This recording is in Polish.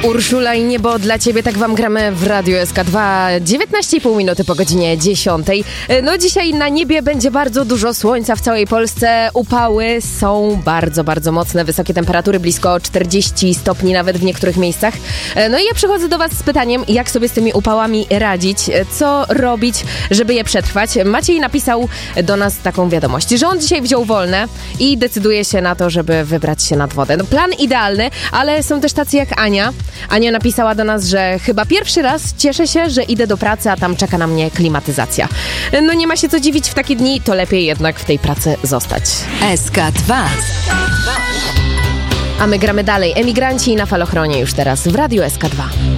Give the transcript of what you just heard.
Urszula i Niebo dla ciebie, tak wam gramy w Radiu SK2, 19,5 minuty po godzinie 10. No dzisiaj na niebie będzie bardzo dużo słońca w całej Polsce, upały są bardzo, bardzo mocne, wysokie temperatury, blisko 40 stopni nawet w niektórych miejscach. No i ja przychodzę do was z pytaniem, jak sobie z tymi upałami radzić, co robić, żeby je przetrwać. Maciej napisał do nas taką wiadomość, że on dzisiaj wziął wolne i decyduje się na to, żeby wybrać się nad wodę. No plan idealny, ale są też tacy jak Ania. Ania napisała do nas, że chyba pierwszy raz cieszę się, że idę do pracy, a tam czeka na mnie klimatyzacja. No nie ma się co dziwić w takie dni, to lepiej jednak w tej pracy zostać. SK2. A my gramy dalej. Emigranci na Falochronie już teraz w Radiu SK2.